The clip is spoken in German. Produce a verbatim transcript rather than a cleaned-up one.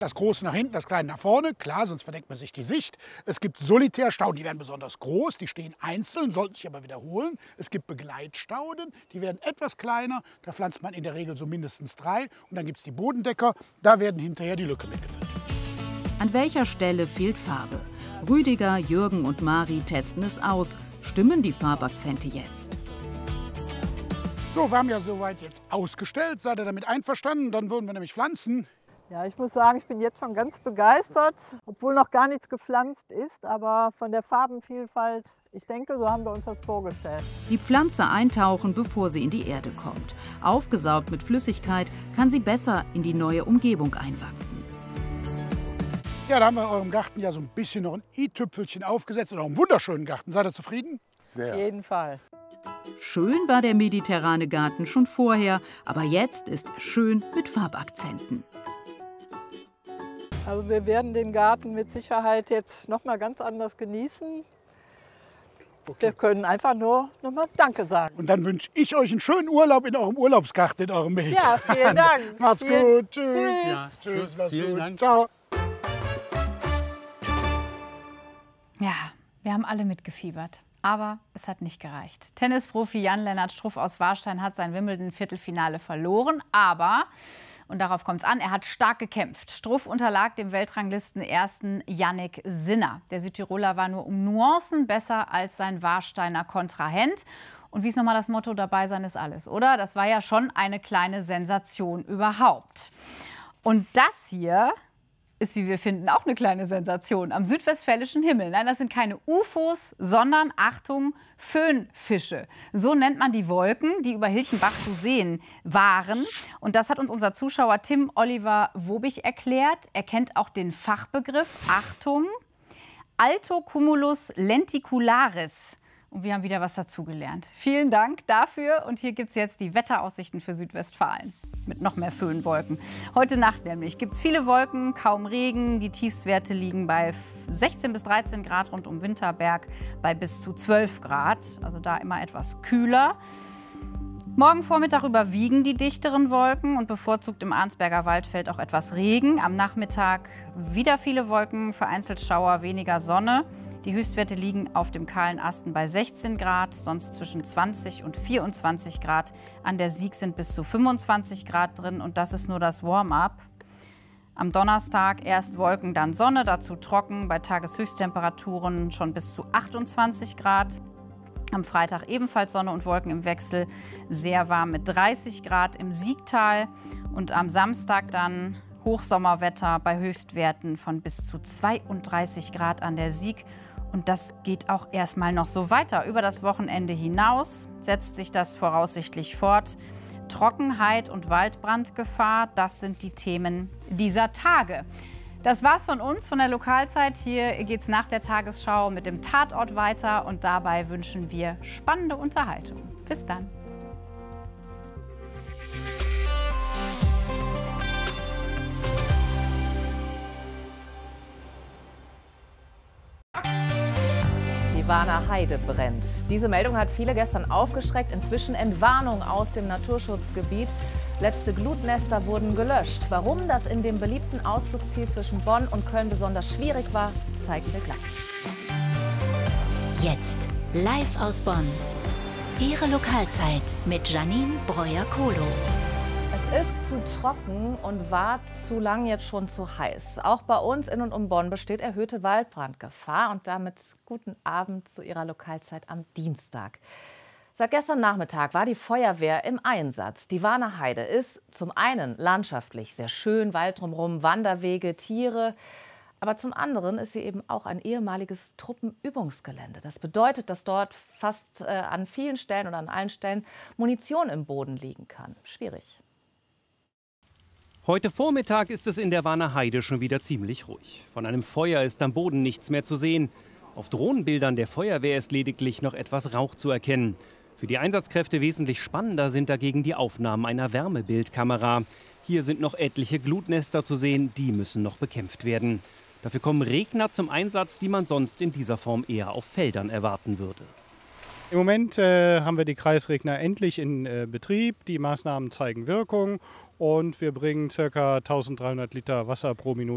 Das Große nach hinten, das Kleine nach vorne, klar, sonst verdeckt man sich die Sicht. Es gibt Solitärstauden, die werden besonders groß, die stehen einzeln, sollten sich aber wiederholen. Es gibt Begleitstauden, die werden etwas kleiner, da pflanzt man in der Regel so mindestens drei. Und dann gibt es die Bodendecker, da werden hinterher die Lücke mitgefüllt. An welcher Stelle fehlt Farbe? Rüdiger, Jürgen und Mari testen es aus. Stimmen die Farbakzente jetzt? So, wir haben ja soweit jetzt ausgestellt. Seid ihr damit einverstanden? Dann würden wir nämlich pflanzen. Ja, ich muss sagen, ich bin jetzt schon ganz begeistert, obwohl noch gar nichts gepflanzt ist, aber von der Farbenvielfalt, ich denke, so haben wir uns das vorgestellt. Die Pflanze eintauchen, bevor sie in die Erde kommt. Aufgesaugt mit Flüssigkeit kann sie besser in die neue Umgebung einwachsen. Ja, da haben wir in eurem Garten ja so ein bisschen noch ein i-Tüpfelchen aufgesetzt. In eurem wunderschönen Garten. Seid ihr zufrieden? Sehr. Auf jeden Fall. Schön war der mediterrane Garten schon vorher, aber jetzt ist er schön mit Farbakzenten. Also wir werden den Garten mit Sicherheit jetzt noch mal ganz anders genießen. Okay. Wir können einfach nur noch mal Danke sagen. Und dann wünsche ich euch einen schönen Urlaub in eurem Urlaubsgarten, in eurem Mediterran. Ja, vielen Dank. Macht's vielen, gut. Tschüss. Tschüss. Ja, tschüss. Macht's Vielen gut. Dank. Ciao. Ja, wir haben alle mitgefiebert. Aber es hat nicht gereicht. Tennisprofi Jan-Lennart Struff aus Warstein hat sein Wimbledon-Viertelfinale verloren. Aber, und darauf kommt es an, er hat stark gekämpft. Struff unterlag dem Weltranglisten-Ersten Jannik Sinner. Der Südtiroler war nur um Nuancen besser als sein Warsteiner Kontrahent. Und wie ist nochmal das Motto, dabei sein ist alles, oder? Das war ja schon eine kleine Sensation überhaupt. Und das hier ist, wie wir finden, auch eine kleine Sensation am südwestfälischen Himmel. Nein, das sind keine U F Os, sondern, Achtung, Föhnfische. So nennt man die Wolken, die über Hilchenbach zu sehen waren. Und das hat uns unser Zuschauer Tim Oliver Wobig erklärt. Er kennt auch den Fachbegriff, Achtung, Altocumulus lenticularis. Und wir haben wieder was dazugelernt. Vielen Dank dafür. Und hier gibt es jetzt die Wetteraussichten für Südwestfalen. Mit noch mehr Föhnwolken. Heute Nacht nämlich gibt es viele Wolken, kaum Regen. Die Tiefstwerte liegen bei sechzehn bis dreizehn Grad rund um Winterberg, bei bis zu zwölf Grad. Also da immer etwas kühler. Morgen Vormittag überwiegen die dichteren Wolken und bevorzugt im Arnsberger Wald fällt auch etwas Regen. Am Nachmittag wieder viele Wolken, vereinzelt Schauer, weniger Sonne. Die Höchstwerte liegen auf dem kahlen Asten bei sechzehn Grad, sonst zwischen zwanzig und vierundzwanzig Grad. An der Sieg sind bis zu fünfundzwanzig Grad drin und das ist nur das Warm-up. Am Donnerstag erst Wolken, dann Sonne, dazu trocken, bei Tageshöchsttemperaturen schon bis zu achtundzwanzig Grad. Am Freitag ebenfalls Sonne und Wolken im Wechsel, sehr warm mit dreißig Grad im Siegtal. Und am Samstag dann Hochsommerwetter bei Höchstwerten von bis zu zweiunddreißig Grad an der Sieg. Und das geht auch erstmal noch so weiter. Über das Wochenende hinaus setzt sich das voraussichtlich fort. Trockenheit und Waldbrandgefahr, das sind die Themen dieser Tage. Das war's von uns, von der Lokalzeit. Hier geht's nach der Tagesschau mit dem Tatort weiter. Und dabei wünschen wir spannende Unterhaltung. Bis dann. Die Warner Heide brennt. Diese Meldung hat viele gestern aufgeschreckt. Inzwischen Entwarnung aus dem Naturschutzgebiet. Letzte Glutnester wurden gelöscht. Warum das in dem beliebten Ausflugsziel zwischen Bonn und Köln besonders schwierig war, zeigen wir gleich. Jetzt live aus Bonn. Ihre Lokalzeit mit Janine Breuer-Kohlo. Es ist zu trocken und war zu lang jetzt schon zu heiß. Auch bei uns in und um Bonn besteht erhöhte Waldbrandgefahr. Und damit guten Abend zu Ihrer Lokalzeit am Dienstag. Seit gestern Nachmittag war die Feuerwehr im Einsatz. Die Warner Heide ist zum einen landschaftlich sehr schön, Wald drumherum, Wanderwege, Tiere. Aber zum anderen ist sie eben auch ein ehemaliges Truppenübungsgelände. Das bedeutet, dass dort fast äh, an vielen Stellen oder an allen Stellen Munition im Boden liegen kann. Schwierig. Heute Vormittag ist es in der Warner Heide schon wieder ziemlich ruhig. Von einem Feuer ist am Boden nichts mehr zu sehen. Auf Drohnenbildern der Feuerwehr ist lediglich noch etwas Rauch zu erkennen. Für die Einsatzkräfte wesentlich spannender sind dagegen die Aufnahmen einer Wärmebildkamera. Hier sind noch etliche Glutnester zu sehen, die müssen noch bekämpft werden. Dafür kommen Regner zum Einsatz, die man sonst in dieser Form eher auf Feldern erwarten würde. Im Moment äh, haben wir die Kreisregner endlich in äh, Betrieb. Die Maßnahmen zeigen Wirkung und wir bringen ca. eintausenddreihundert Liter Wasser pro Minute